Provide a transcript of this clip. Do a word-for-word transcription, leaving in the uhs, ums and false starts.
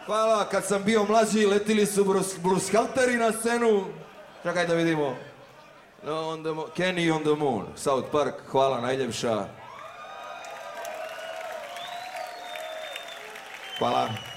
Hvala, kad sam bio mlađi letili su blueskalteri na scenu. Čekaj da vidimo. No, on the Kenny on the Moon, South Park, hvala najljepša. Hvala.